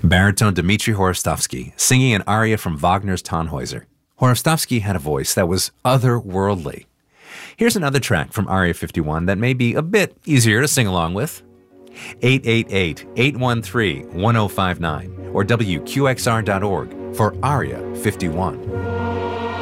Baritone Dmitri Horostovsky singing an aria from Wagner's Tannhäuser. Horostovsky had a voice that was otherworldly. Here's another track from Aria 51 that may be a bit easier to sing along with. 888-813-1059 or WQXR.org for Aria 51.